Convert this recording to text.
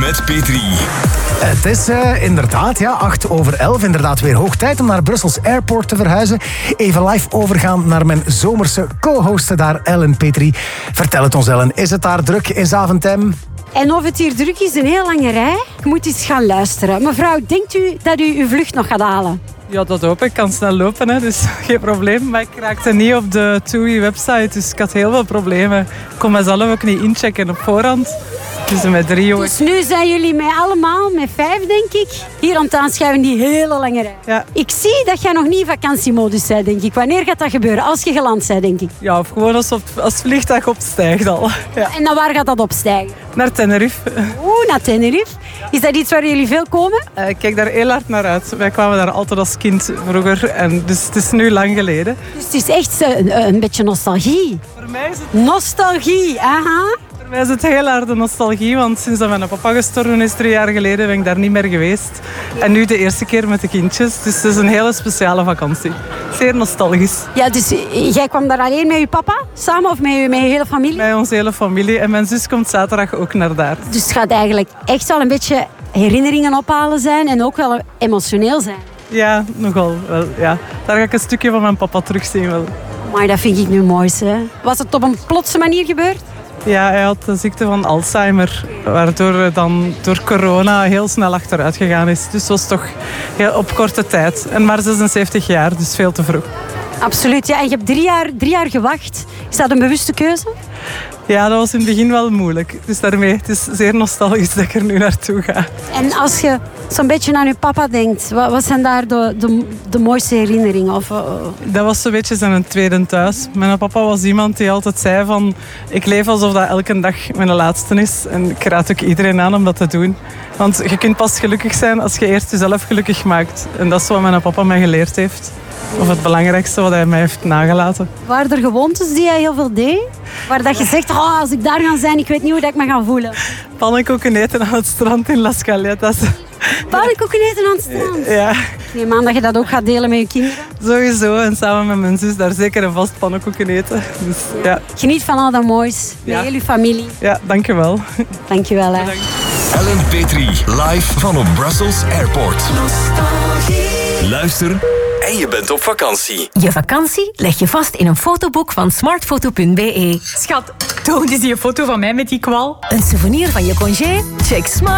met Petri. Het is inderdaad 11:08. Inderdaad weer hoog tijd om naar Brussels Airport te verhuizen. Even live overgaan naar mijn zomerse co-hosten daar, Ellen Petri. Vertel het ons, Ellen. Is het daar druk in Zaventem? En of het hier druk is, een heel lange rij. Je moet eens gaan luisteren. Mevrouw, denkt u dat u uw vlucht nog gaat halen? Ja, dat hoop ik. Ik kan snel lopen, hè, dus geen probleem. Maar ik raakte niet op de TUI-website, dus ik had heel veel problemen. Ik kon mezelf ook niet inchecken op voorhand. Dus met 3 jongens. Dus nu zijn jullie met allemaal, met 5 denk ik, hier aan het aanschuiven die hele lange rij. Ja. Ik zie dat jij nog niet in vakantiemodus bent, denk ik. Wanneer gaat dat gebeuren? Als je geland bent, denk ik. Ja, of gewoon als het vliegtuig opstijgt al. Ja. En dan waar gaat dat opstijgen? Naar Tenerife. Naar Tenerife. Is dat iets waar jullie veel komen? Ik kijk daar heel hard naar uit. Wij kwamen daar altijd als kind vroeger. En dus het is nu lang geleden. Dus het is echt een beetje nostalgie. Voor mij is het... Nostalgie, aha. Voor mij is het heel harde nostalgie, want sinds dat mijn papa gestorven is 3 jaar geleden ben ik daar niet meer geweest. En nu de eerste keer met de kindjes, dus het is een hele speciale vakantie. Zeer nostalgisch. Ja, dus jij kwam daar alleen met je papa samen of met je hele familie? Met onze hele familie en mijn zus komt zaterdag ook naar daar. Dus het gaat eigenlijk echt wel een beetje herinneringen ophalen zijn en ook wel emotioneel zijn. Ja, nogal wel, ja. Daar ga ik een stukje van mijn papa terugzien wel. Maar dat vind ik nu mooi, hè. Was het op een plotse manier gebeurd? Ja, hij had de ziekte van Alzheimer, waardoor het dan door corona heel snel achteruit gegaan is. Dus het was toch heel op korte tijd. En maar 76 jaar, dus veel te vroeg. Absoluut, ja. En je hebt 3 jaar gewacht. Is dat een bewuste keuze? Ja, dat was in het begin wel moeilijk. Dus daarmee, het is zeer nostalgisch dat ik er nu naartoe ga. En als je zo'n beetje aan je papa denkt, wat zijn daar de mooiste herinneringen? Dat was zo'n beetje zijn tweede thuis. Mijn papa was iemand die altijd zei van... Ik leef alsof dat elke dag mijn laatste is. En ik raad ook iedereen aan om dat te doen. Want je kunt pas gelukkig zijn als je eerst jezelf gelukkig maakt. En dat is wat mijn papa mij geleerd heeft. Of het belangrijkste wat hij mij heeft nagelaten. Waren er gewoontes die hij heel veel deed? Waar dat je zegt, als ik daar ga zijn, ik weet niet hoe dat ik me ga voelen. Pannenkoeken eten aan het strand in Las Caletas. Pannenkoeken eten aan het strand? Ja. Ik neem aan dat je dat ook gaat delen met je kinderen. Sowieso. En samen met mijn zus daar zeker en vast pannenkoeken eten. Dus, ja. Geniet van al dat moois. Met heel je familie. Ja, dankjewel. Dankjewel. Hè. Ellen Petri, live van op Brussels Airport. Luister en je bent op vakantie. Je vakantie leg je vast in een fotoboek van smartfoto.be. Schat, toon eens die foto van mij met die kwal. Een souvenir van je congé? Check Smart.